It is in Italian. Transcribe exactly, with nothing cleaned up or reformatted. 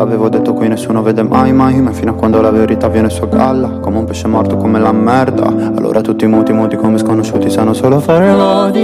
l'avevo detto qui nessuno vede mai mai, ma fino a quando la verità viene su a galla, come un pesce morto come la merda. Allora tutti muti muti come sconosciuti sanno solo fare l'odio.